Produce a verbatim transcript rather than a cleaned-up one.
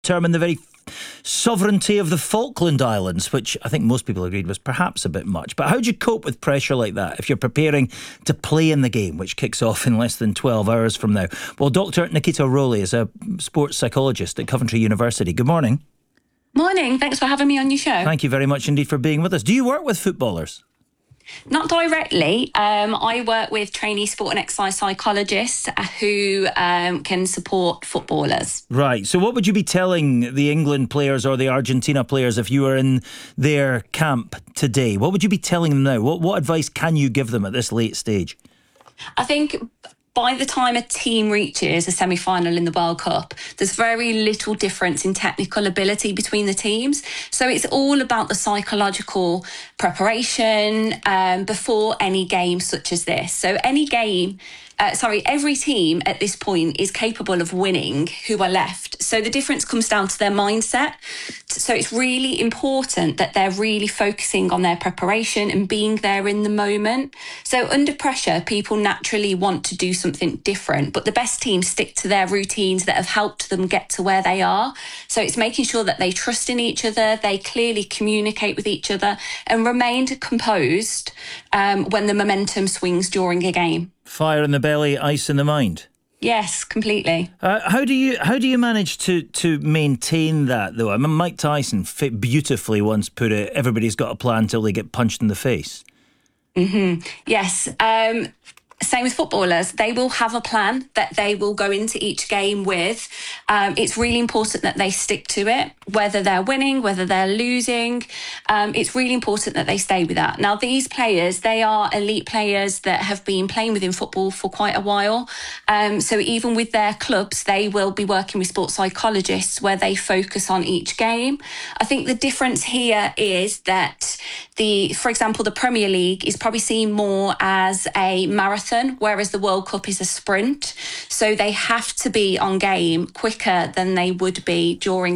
determine the very sovereignty of the Falkland Islands, which I think most people agreed was perhaps a bit much. But how do you cope with pressure like that if you're preparing to play in the game, which kicks off in less than twelve hours from now? Well, Doctor Nikita Rowley is a sports psychologist at Coventry University. Good morning. Morning. Thanks for having me on your show. Thank you very much indeed for being with us. Do you work with footballers? Not directly. Um, I work with trainee sport and exercise psychologists who um, can support footballers. Right. So what would you be telling the England players or the Argentina players if you were in their camp today? What would you be telling them now? What, what advice can you give them at this late stage? I think by the time a team reaches a semi-final in the World Cup, there's very little difference in technical ability between the teams. So it's all about the psychological preparation um, before any game such as this. So any game, uh, sorry, every team at this point is capable of winning who are left. So the difference comes down to their mindset. So it's really important that they're really focusing on their preparation and being there in the moment. So under pressure, people naturally want to do something different, but the best teams stick to their routines that have helped them get to where they are. So it's making sure that they trust in each other, they clearly communicate with each other and remain composed um, when the momentum swings during a game. Fire in the belly, ice in the mind. Yes, completely. Uh, how do you how do you manage to to maintain that though? I mean, Mike Tyson fit beautifully once put it. Everybody's got a plan till they get punched in the face. Mm-hmm. Yes. Um, Same with footballers. They will have a plan that they will go into each game with. Um, it's really important that they stick to it, whether they're winning, whether they're losing. Um, it's really important that they stay with that. Now, these players, they are elite players that have been playing within football for quite a while. Um, so even with their clubs, they will be working with sports psychologists where they focus on each game. I think the difference here is that the, for example, the Premier League is probably seen more as a marathon, whereas the World Cup is a sprint. So they have to be on game quicker than they would be during